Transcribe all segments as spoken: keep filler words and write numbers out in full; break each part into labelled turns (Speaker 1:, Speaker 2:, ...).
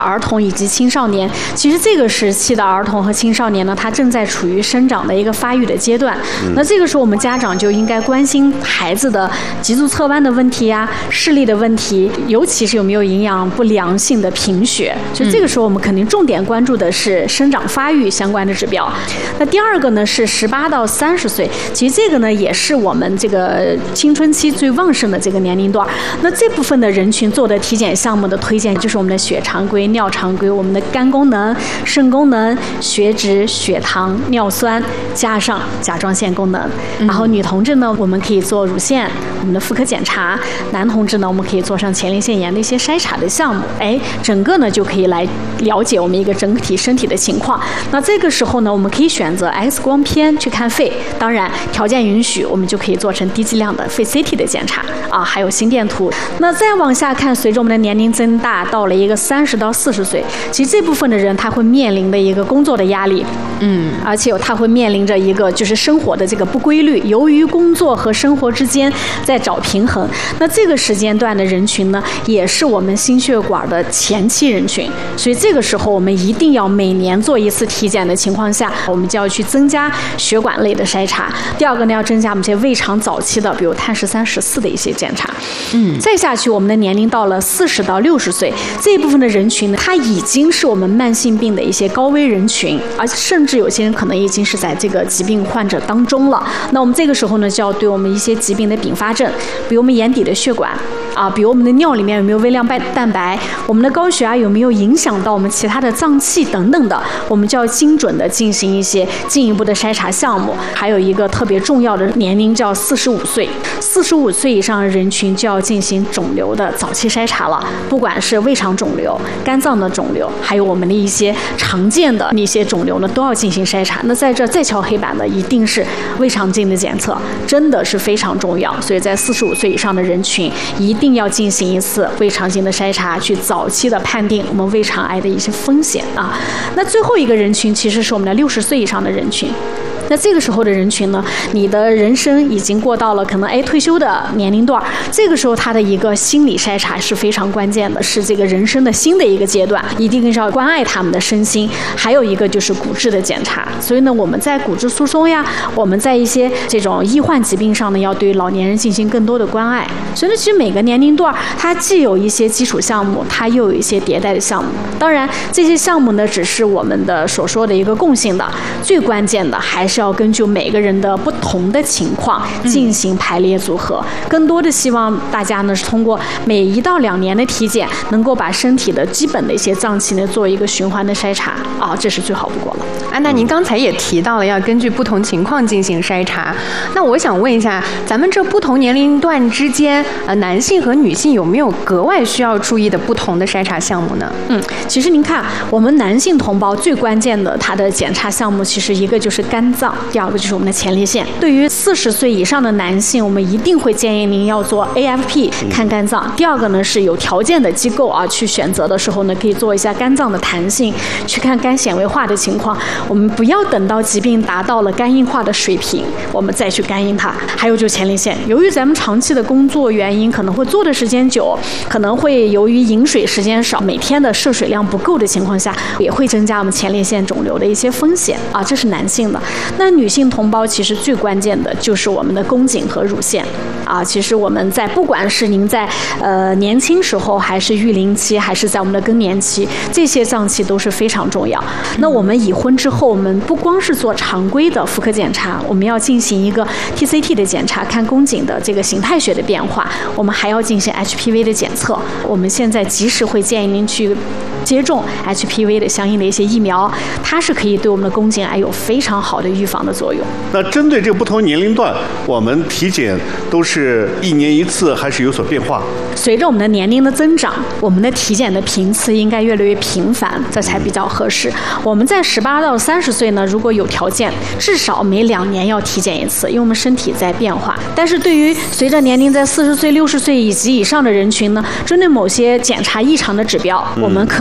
Speaker 1: 儿童以及青少年。其实这个时期的儿童和青少年呢，他正在处于生长的一个发育的阶段。嗯、那这个时候我们家长就应该关心孩子的脊柱侧弯的问题呀、视力的问题，尤其是有没有营养不良性的贫血。所以这个时候我们肯定重点关注的是生长发育相关的指标。那第二个呢是十八到三十岁，其实这个呢也是我们这个青春期最旺盛的这个年龄段。那这部分的人群做的体检项目的推荐就是我们的血常规、尿常规、我们的肝功能、肾功能、血脂、血糖、尿酸，加上甲状腺功能。然后女同志呢，我们可以做乳腺、我们的妇科检查；男同志呢，我们可以做上前列腺炎的一些筛查的项目。哎，整个呢就可以来了解我们一个整体身体的情况。那这个时候呢，我们可以选择 X 光片去看肺，当然条件允许，我们就可以做成低剂量的肺 C T 的检查啊，还有心电图。那再往下看，随着我们的年龄增大，到了一个三十到四十岁，其实这部分的人他会面临的一个工作的压力，嗯，而且他会面临着一个就是生活的这个不规律，由于工作和生活之间在找平衡。那这个时间段的人群呢，也是我们心血管的前期人群，所以这个时候我们一定要每年做一次体检的情况下，我们就要去增加血管类的筛查。第二个呢，要增加我们这些胃肠早期的，比如碳十三、十四的一些检查。嗯，再下去，我们的年龄到了四十到六十岁这一部分的人群呢，它已经是我们慢性病的一些高危人群，而甚至有些人可能已经是在这个疾病患者当中了。那我们这个时候呢，就要对我们一些疾病的并发症，比如我们眼底的血管啊，比如我们的尿里面有没有微量蛋白，我们的高血压有没有影响到我们其他的脏器等等的，我们就要精准的进行一些进一步的筛查项目。还有一个特别重要的年龄叫四十五岁，四十五岁以上的人群就要进行肿瘤的早期筛查了，不管是胃肠肿瘤、肝脏的肿瘤，还有我们的一些常见的那些肿瘤呢，都要进行筛查。那在这再敲黑板的一定是胃肠镜的检测，真的是非常重要。所以在四十五岁以上的人群，一定要进行一次胃肠镜的筛查，去早期的判定我们胃肠癌的一些风险啊。那最后一个人群其实是我们的六十岁以上的人群。那这个时候的人群呢，你的人生已经过到了可能哎退休的年龄段，这个时候他的一个心理筛查是非常关键的，是这个人生的新的一个阶段，一定是要关爱他们的身心。还有一个就是骨质的检查，所以呢，我们在骨质疏松呀，我们在一些这种易患疾病上呢，要对老年人进行更多的关爱。所以呢，其实每个年龄段它既有一些基础项目，它又有一些迭代的项目。当然，这些项目呢，只是我们的所说的一个共性的，最关键的还是要根据每个人的不同的情况进行排列组合。嗯、更多的希望大家呢是通过每一到两年的体检，能够把身体的基本的一些脏器呢做一个循环的筛查啊，这是最好不过了。
Speaker 2: 啊，那您刚才也提到了要根据不同情况进行筛查，那我想问一下，咱们这不同年龄段之间，呃，男性和女性有没有格外需要注意的不同的筛查项目呢？
Speaker 1: 嗯，其实您看，我们男性同胞最关键的他的检查项目，其实一个就是肝脏，第二个就是我们的前列腺。对于四十岁以上的男性，我们一定会建议您要做 A F P 看肝脏。第二个呢，是有条件的机构啊去选择的时候呢，可以做一下肝脏的弹性，去看肝纤维化的情况。我们不要等到疾病达到了肝硬化的水平，我们再去肝硬它。还有就是前列腺，由于咱们长期的工作原因，可能会坐的时间久，可能会由于饮水时间少，每天的摄水量不够的情况下，也会增加我们前列腺肿瘤的一些风险啊，这是男性的。那女性同胞其实最关键的就是我们的宫颈和乳腺啊。其实我们在不管是您在呃年轻时候，还是育龄期，还是在我们的更年期，这些脏器都是非常重要。那我们已婚之后，我们不光是做常规的妇科检查，我们要进行一个 T C T 的检查，看宫颈的这个形态学的变化，我们还要进行 H P V 的检测。我们现在及时会建议您去接种 H P V 的相应的一些疫苗，它是可以对我们的宫颈癌有非常好的预防的作用。
Speaker 3: 那针对这个不同年龄段，我们体检都是一年一次，还是有所变化？
Speaker 1: 随着我们的年龄的增长，我们的体检的频次应该越来越频繁，这才比较合适。我们在十八到三十岁呢，如果有条件，至少每两年要体检一次，因为我们身体在变化。但是对于随着年龄在四十岁、六十岁以及以上的人群呢，针对某些检查异常的指标，嗯、我们可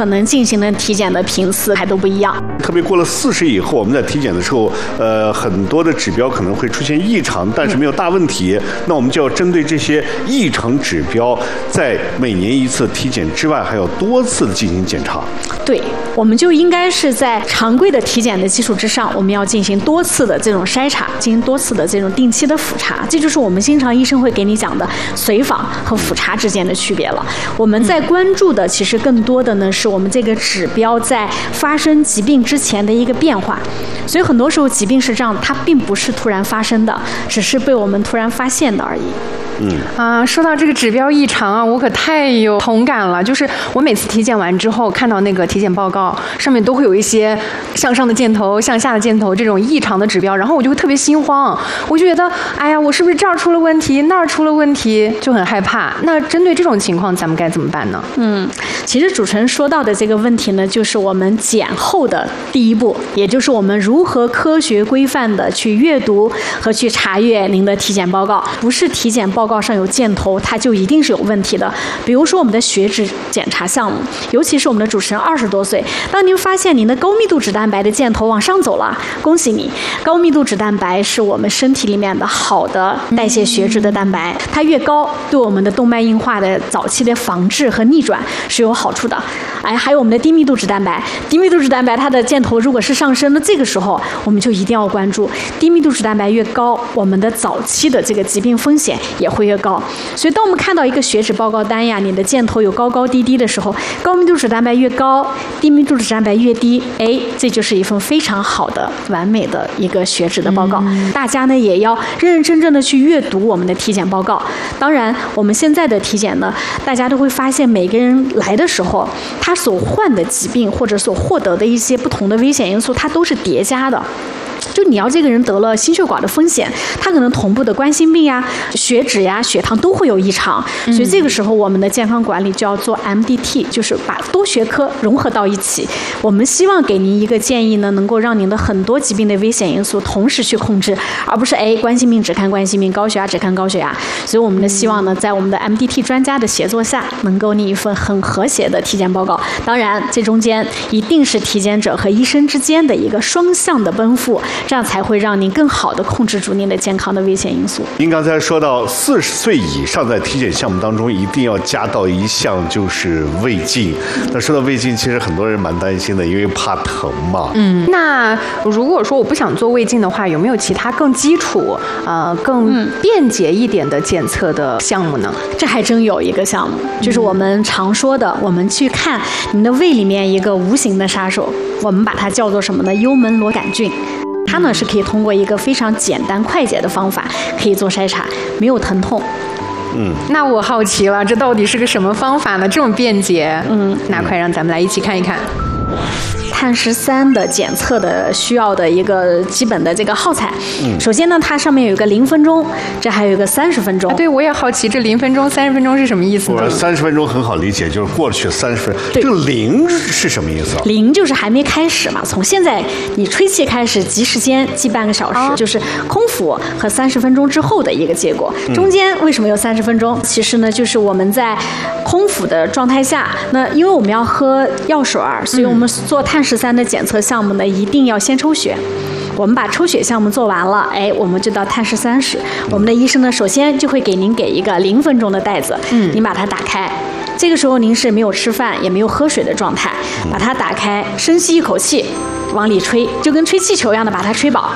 Speaker 1: 能进行的体检的频次还都不一样。
Speaker 3: 特别过了四十以后，我们在体检的时候，呃，很多的指标可能会出现异常，但是没有大问题。嗯、那我们就要针对这些异常指标，在每年一次体检之外，还要多次的进行检查。
Speaker 1: 对，我们就应该是在常规的体检的基础之上，我们要进行多次的这种筛查，进行多次的这种定期的复查。这就是我们经常医生会给你讲的随访和复查之间的区别了。我们在关注的其实更多的呢，是我们这个指标在发生疾病之前的一个变化。所以很多时候疾病是这样，它并不是突然发生的，只是被我们突然发现的而已。
Speaker 2: 嗯啊，说到这个指标异常啊，我可太有同感了。就是我每次体检完之后，看到那个体检报告上面都会有一些向上的箭头、向下的箭头这种异常的指标，然后我就会特别心慌，我就觉得，哎呀，我是不是这儿出了问题，那儿出了问题，就很害怕。那针对这种情况，咱们该怎么办呢？
Speaker 1: 嗯，其实主持人说到的这个问题呢，就是我们检后的第一步，也就是我们如何科学规范的去阅读和去查阅您的体检报告，不是体检报告。报告上有箭头，它就一定是有问题的。比如说我们的血脂检查项目，尤其是我们的主持人二十多岁，当您发现您的高密度脂蛋白的箭头往上走了，恭喜你！高密度脂蛋白是我们身体里面的好的代谢血脂的蛋白，它越高，对我们的动脉硬化的早期的防治和逆转是有好处的。哎，还有我们的低密度脂蛋白，低密度脂蛋白它的箭头如果是上升的，这个时候我们就一定要关注，低密度脂蛋白越高，我们的早期的这个疾病风险也会越高。所以当我们看到一个血脂报告单呀，你的箭头有高高低低的时候，高密度脂蛋白越高，低密度脂蛋白越低，哎，这就是一份非常好的完美的一个血脂的报告。嗯、大家呢也要认认真真的去阅读我们的体检报告。当然我们现在的体检呢，大家都会发现每个人来的时候，他所患的疾病或者所获得的一些不同的危险因素，它都是叠加的。就你要这个人得了心血管的风险，他可能同步的冠心病呀、血脂呀、血糖都会有异常，所以这个时候我们的健康管理就要做 M D T， 就是把多学科融合到一起。我们希望给您一个建议呢，能够让您的很多疾病的危险因素同时去控制，而不是哎冠心病只看冠心病，高血压只看高血压。所以我们的希望呢，在我们的 M D T 专家的协作下，能够拟一份很和谐的体检报告。当然，这中间一定是体检者和医生之间的一个双向的奔赴。这样才会让您更好地控制住您的健康的危险因素。
Speaker 3: 您刚才说到四十岁以上在体检项目当中一定要加到一项，就是胃镜。那说到胃镜，其实很多人蛮担心的，因为怕疼嘛。
Speaker 2: 嗯，那如果说我不想做胃镜的话，有没有其他更基础、呃更便捷一点的检测的项目呢？
Speaker 1: 这还真有一个项目，就是我们常说的，我们去看您的胃里面一个无形的杀手，我们把它叫做什么呢？幽门螺杆菌。它呢是可以通过一个非常简单快捷的方法可以做筛查，没有疼痛。
Speaker 2: 嗯，那我好奇了，这到底是个什么方法呢？这么便捷。嗯，那快让咱们来一起看一看。
Speaker 1: 碳十三的检测的需要的一个基本的这个耗材，嗯，首先呢，它上面有一个零分钟，这还有一个三十分钟。
Speaker 2: 啊、对，我也好奇，这零分钟、三十分钟是什么意思呢？
Speaker 3: 三十分钟很好理解，就是过去三十分。这个零是什么意思啊？
Speaker 1: 零就是还没开始嘛，从现在你吹气开始计时间计半个小时，哦、就是空腹和三十分钟之后的一个结果。中间为什么有三十分钟？其实呢，就是我们在空腹的状态下，那因为我们要喝药水儿，所以我们做碳十三的检测项目呢，一定要先抽血。我们把抽血项目做完了，哎，我们就到碳十三时。我们的医生呢，首先就会给您给一个零分钟的袋子，嗯，您把它打开。这个时候您是没有吃饭也没有喝水的状态，把它打开，深吸一口气，往里吹，就跟吹气球一样的把它吹饱。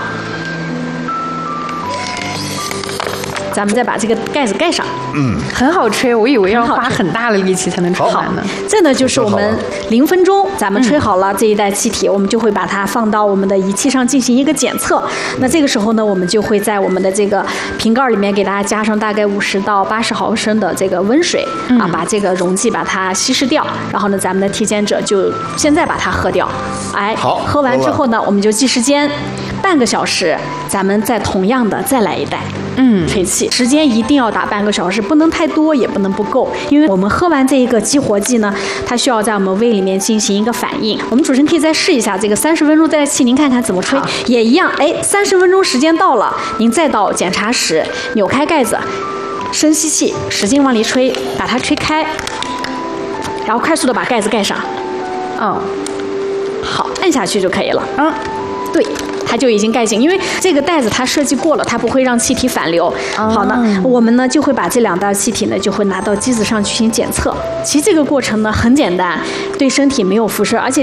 Speaker 1: 咱们再把这个盖子盖上，
Speaker 2: 嗯，很好吹，我以为要花很大的力气才能吹完呢。
Speaker 1: 这呢就是我们零分钟，咱们吹好了这一袋气体，我们就会把它放到我们的仪器上进行一个检测。那这个时候呢，我们就会在我们的这个瓶盖里面给大家加上大概五十到八十毫升的这个温水，啊，把这个溶剂把它稀释掉。然后呢，咱们的体检者就现在把它喝掉，哎，好，喝完之后呢，我们就计时间半个小时，咱们再同样的再来一袋。嗯，吹气时间一定要打半个小时，不能太多，也不能不够，因为我们喝完这一个激活剂呢，它需要在我们胃里面进行一个反应。我们主持人可以再试一下这个三十分钟带气，您看看怎么吹，也一样。哎，三十分钟时间到了，您再到检查室扭开盖子，深吸气，使劲往里吹，把它吹开，然后快速的把盖子盖上。
Speaker 2: 哦，
Speaker 1: 好，按下去就可以了。
Speaker 2: 嗯，
Speaker 1: 对。它就已经盖紧，因为这个袋子它设计过了，它不会让气体反流。
Speaker 2: 哦、
Speaker 1: 好呢，我们呢就会把这两袋气体呢就会拿到机子上去进行检测。其实这个过程呢很简单，对身体没有辐射，而且